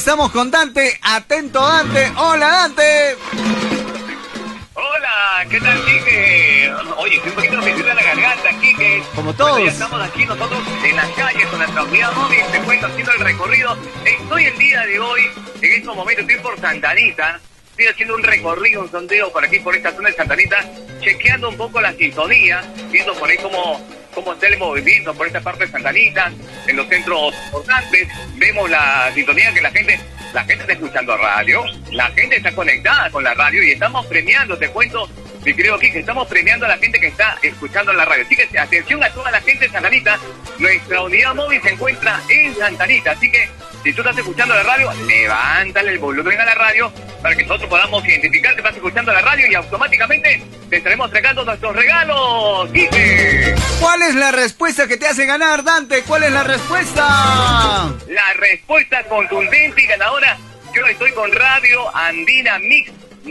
estamos con Dante. Atento, Dante. Hola, Dante. Hola, ¿qué tal, Quique? Oye, estoy un poquito metido en la garganta, Quique. Como todos. Bueno, ya estamos aquí nosotros en las calles con nuestra unidad móvil. Te cuento haciendo el recorrido. Estoy el día de hoy, en estos momentos estoy por Santa Anita. Estoy haciendo un recorrido, un sondeo por aquí, por esta zona de Santa Anita, chequeando un poco la sintonía, viendo por ahí cómo está el movimiento por esta parte de Santa Anita, en los centros importantes. Vemos la sintonía que la gente está escuchando radio, la gente está conectada con la radio y estamos premiando, te cuento, mi querido Kike, estamos premiando a la gente que está escuchando la radio. Así que atención a toda la gente de Santa Anita, nuestra unidad móvil se encuentra en Santa Anita, así que si tú estás escuchando la radio, levántale el volumen a la radio para que nosotros podamos identificar que estás escuchando la radio y automáticamente te estaremos entregando nuestros regalos, Kike. ¿Cuál es la respuesta que te hace ganar, Dante? ¿Cuál es la respuesta? La respuesta contundente y ganadora. Yo estoy con Radio Andina Mix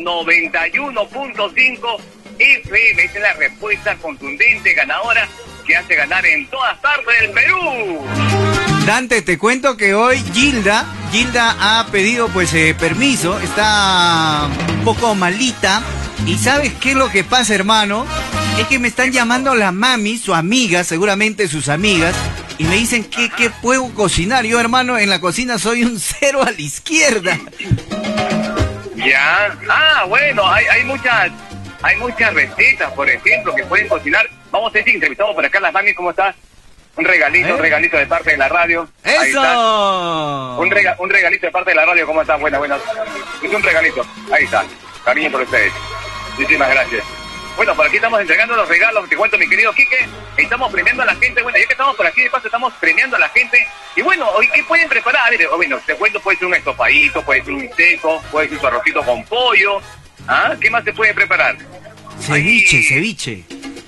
91.5 FM. Esa es la respuesta contundente, ganadora, que hace ganar en todas partes del Perú. Dante, te cuento que hoy Gilda ha pedido pues permiso, está un poco malita. ¿Y sabes qué es lo que pasa, hermano? Es que me están llamando la mami, su amiga, seguramente sus amigas, y me dicen que puedo cocinar. Yo, hermano, en la cocina soy un cero a la izquierda. Ya. Bueno, hay muchas recetas, por ejemplo, que pueden cocinar. Vamos a ver si entrevistamos por acá a las mami, ¿cómo estás? Un regalito de parte de la radio. ¡Eso! Un regalito de parte de la radio, ¿cómo estás? Buena. Es un regalito. Ahí está. Cariño por ustedes. Muchísimas gracias. Bueno, por aquí estamos entregando los regalos. Te cuento, mi querido Quique. Estamos premiando a la gente. Bueno, ya que estamos por aquí, de paso estamos premiando a la gente. Y bueno, hoy, ¿qué pueden preparar? A ver, bueno, te cuento, puede ser un estofadito, puede ser un seco, puede ser un arrocito con pollo. ¿Qué más se puede preparar? Ceviche.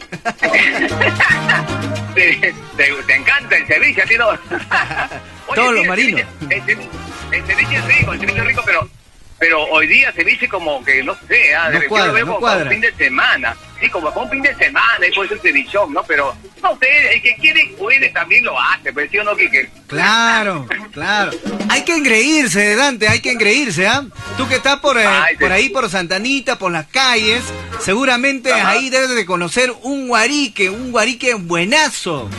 Te encanta el ceviche, ¿sí, no? Oye, todo sí, lo marino. El ceviche es rico, pero hoy día ceviche como que, no sé, yo lo veo como un fin de semana. Sí, como un fin de semana, y puede ser cevichón, ¿no? Pero, no sé, el que quiere, puede, también lo hace, pero sí o no, Quique. Claro. Hay que engreírse, Dante, hay que engreírse, ¿ah? Tú que estás por ahí, por Santa Anita, por las calles, seguramente ahí debes de conocer un guarique buenazo.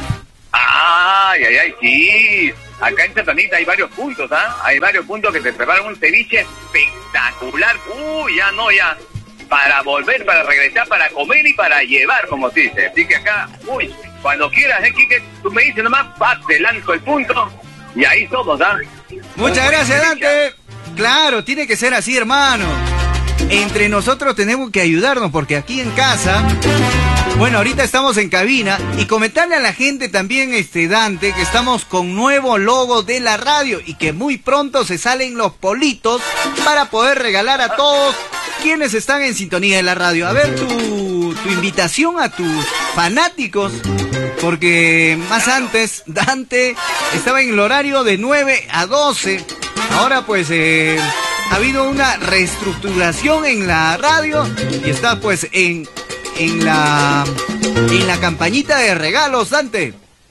Sí. Acá en Santa Anita hay varios puntos, Hay varios puntos que te preparan un ceviche espectacular. Ya. Para volver, para regresar, para comer y para llevar, como se dice. Así que acá, cuando quieras, Quique, tú me dices nomás, te lanzo el punto y ahí somos, Muchas gracias, Dante. Claro, tiene que ser así, hermano. Entre nosotros tenemos que ayudarnos porque aquí en casa, bueno, ahorita estamos en cabina y comentarle a la gente también, Dante, que estamos con nuevo logo de la radio y que muy pronto se salen los politos para poder regalar a todos quienes están en sintonía de la radio. A ver tu invitación a tus fanáticos, porque más antes Dante estaba en el horario de 9 a 12. Ahora pues ha habido una reestructuración en la radio y está pues en la campañita de regalos, Dante.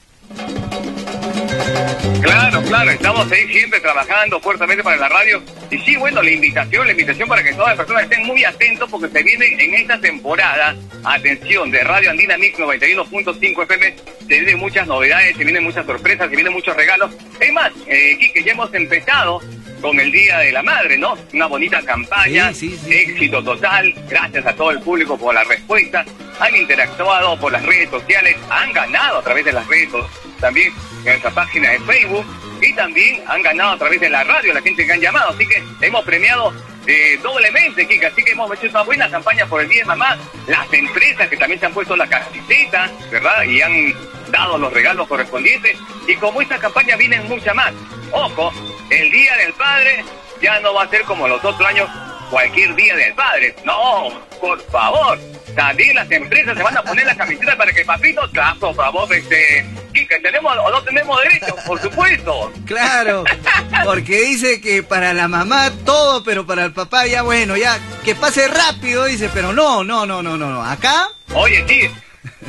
Claro, estamos ahí siempre trabajando fuertemente para la radio. Y sí, bueno, la invitación para que todas las personas estén muy atentos porque se viene en esta temporada, atención, de Radio Andina Mix 91.5 FM, se vienen muchas novedades, se vienen muchas sorpresas, se vienen muchos regalos. Es más, Quique, ya hemos empezado con el Día de la Madre, ¿no? Una bonita campaña, sí. Éxito total, gracias a todo el público por la respuesta, han interactuado por las redes sociales, han ganado a través de las redes sociales, también en nuestra página de Facebook, y también han ganado a través de la radio, la gente que han llamado, así que hemos premiado doblemente, Kika, así que hemos hecho una buena campaña por el Día de Mamá, las empresas que también se han puesto la camiseta, ¿verdad? Y han dado los regalos correspondientes, y como esta campaña vienen muchas más. Ojo, el Día del Padre ya no va a ser como los otros años, cualquier Día del Padre, no, por favor. También las empresas se van a poner la camiseta para que papito, por favor, Kika, ¿tenemos o no tenemos derecho? Por supuesto. Claro, porque dice que para la mamá todo, pero para el papá ya bueno, ya que pase rápido, dice, pero no, acá. Oye, sí,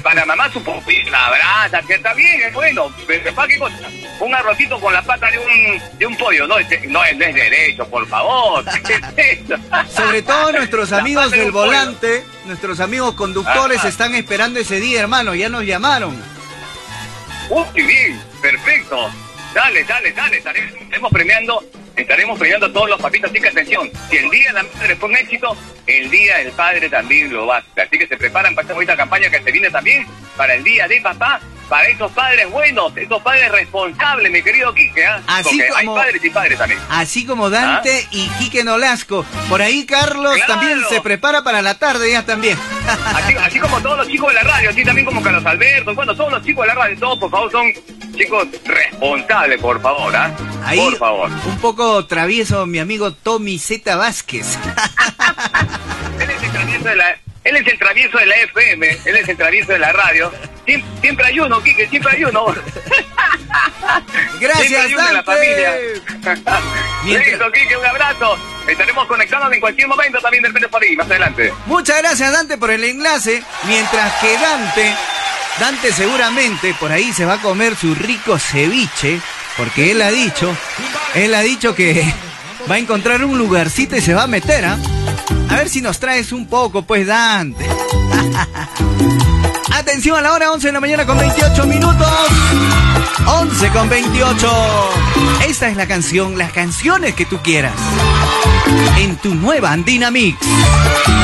Para mamá su popita, la abraza, que está bien, es bueno. Pero ¿para qué cosa? Un arrocito con la pata de un pollo, no es derecho, por favor. Sobre todo nuestros amigos del volante, nuestros amigos conductores están esperando ese día, hermano, ya nos llamaron. Muy bien, perfecto. Dale, estaremos premiando a todos los papitos, así que atención, si el Día de la Madre fue un éxito, el Día del Padre también lo va a ser. Así que se preparan para esta bonita campaña que se viene también para el Día de Papá, para esos padres buenos, esos padres responsables, mi querido Quique, ¿eh? Porque hay padres y padres también. Así como Dante y Quique Nolasco. Por ahí Carlos también se prepara para la tarde ya también. Así como todos los chicos de la radio, así también como Carlos Alberto, bueno, todos los chicos de la radio, todos por favor son chicos responsables, por favor, ¿ah? Ahí, por favor. Un poco travieso mi amigo Tommy Z. Vázquez. Él es el travieso de la FM, él es el travieso de la radio. Siempre hay uno, Quique, siempre hay uno. Gracias, Dante. La familia. Listo, Quique, un abrazo. Estaremos conectados en cualquier momento también del Pérez por ahí, más adelante. Muchas gracias, Dante, por el enlace. Mientras que Dante seguramente por ahí se va a comer su rico ceviche, porque él ha dicho que va a encontrar un lugarcito y se va a meter, ¿ah? A ver si nos traes un poco, pues, Dante. Atención a la hora 11 de la mañana con 28 minutos. 11 con 28. Esta es la canción, las canciones que tú quieras en tu nueva Andina Mix.